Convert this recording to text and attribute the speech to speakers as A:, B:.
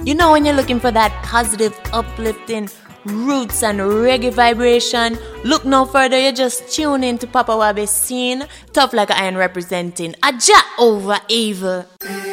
A: You know, when you're looking for that positive, uplifting roots and reggae vibration, look no further, you just tune in to Papa Wabe Scene. Tough Like Iron representing Aja over evil.